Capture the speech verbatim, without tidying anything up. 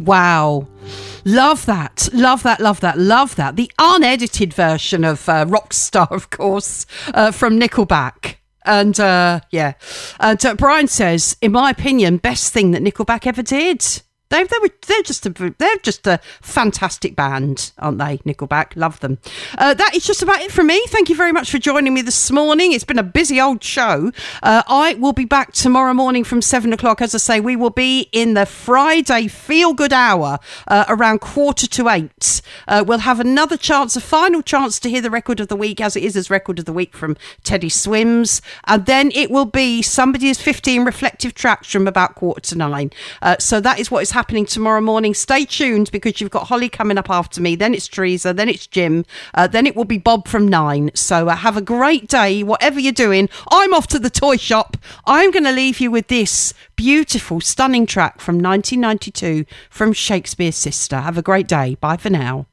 Wow. Love that. Love that, love that, love that. The unedited version of uh, Rockstar, of course, uh, from Nickelback. And, uh, yeah. And uh, Brian says, in my opinion, best thing that Nickelback ever did. They, they were, they're just a, they're just a fantastic band, aren't they? Nickelback, love them. Uh, that is just about it from me. Thank you very much for joining me this morning. It's been a busy old show. Uh, I will be back tomorrow morning from seven o'clock. As I say, we will be in the Friday Feel Good Hour uh, around quarter to eight. Uh, we'll have another chance, a final chance to hear the record of the week, as it is as record of the week from Teddy Swims, and then it will be somebody's fifteen reflective tracks from about quarter to nine. Uh, so that is what is happening. happening tomorrow morning. Stay tuned, because you've got Holly coming up after me, then it's Teresa, then it's Jim, uh, then it will be Bob from nine. So uh, have a great day, whatever you're doing. I'm off to the toy shop. I'm going to leave you with this beautiful, stunning track from nineteen ninety-two from Shakespears Sister. Have a great day. Bye for now.